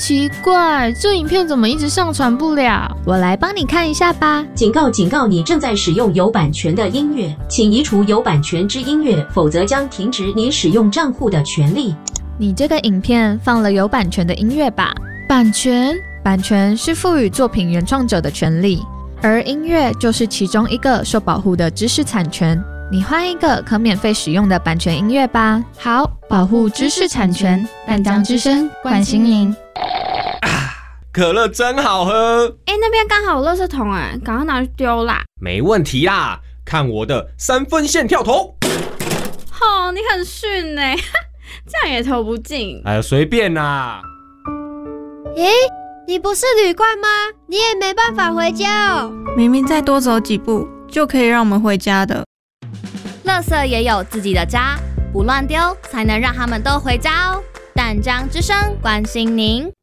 奇怪，这影片怎么一直上传不了？ 我来帮你看一下吧。 警告警告，你正在使用有版权的音乐，请移除有版权之音乐，否则将停止你使用账户的权利。 你这个影片放了有版权的音乐吧？ 版权？ 版权是赋予作品原创者的权利，而音乐就是其中一个受保护的知识产权。你换一个可免费使用的版权音乐吧。 好，保护知识产权，淡江之声关心您。 可乐真好喝。 那边刚好有垃圾桶赶快拿去丢啦。 没问题啦，看我的3分线跳投。 你很逊这样也投不进。 哎呀，随便啦。 你不是旅馆吗？你也没办法回家哦。 明明再多走几步就可以让我们回家的。 垃圾也有自己的家，不乱丢才能让他们都回家哦。淡江之声关心您。